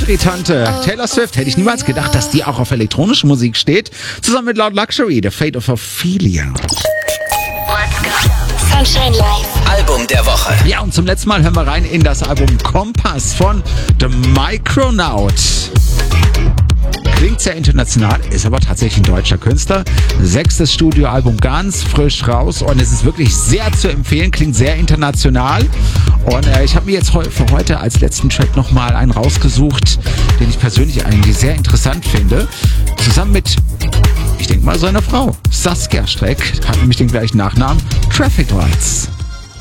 Country-Tante Taylor Swift. Hätte ich niemals gedacht, dass die auch auf elektronische Musik steht. Zusammen mit Loud Luxury, The Fate of Ophelia. Sunshine Live. Album der Woche. Ja, und zum letzten Mal hören wir rein in das Album Kompass von The Micronaut. Klingt sehr international, ist aber tatsächlich ein deutscher Künstler. 6. Studioalbum, ganz frisch raus und es ist wirklich sehr zu empfehlen, klingt sehr international. Und ich habe mir jetzt für heute als letzten Track nochmal einen rausgesucht, den ich persönlich eigentlich sehr interessant finde. Zusammen mit, ich denke mal, seiner Frau, Saskia Streck, hat nämlich den gleichen Nachnamen, Traffic Lights.